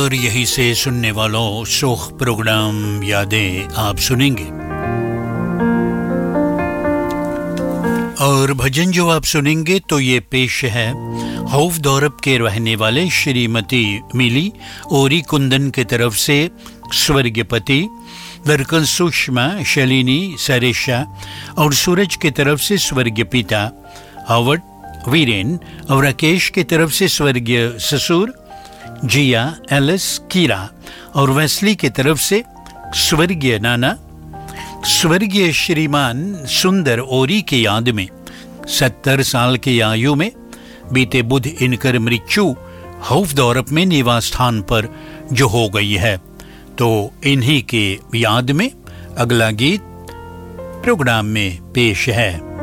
और यहीं से सुनने वालों शोख प्रोग्राम यादें आप सुनेंगे। और भजन जो आप सुनेंगे तो ये पेश है हौफदौरब के रहने वाले श्रीमती मिली ओरी कुंदन की तरफ से स्वर्गीय पति, दरकन सुषमा शलिनी सरेशा और सूरज की तरफ से स्वर्गीय पिता हॉवर्ड वीरेन और राकेश की तरफ से स्वर्गीय ससुर जिया एलिस कीरा और वेस्ली की तरफ से स्वर्गीय नाना, स्वर्गीय श्रीमान सुंदर ओरी की याद में 70 साल की आयु में बीते बुध इनकर मृत्यु हौफदौरब में निवास स्थान पर जो हो गई है। तो इन्हीं के याद में अगला गीत प्रोग्राम में पेश है।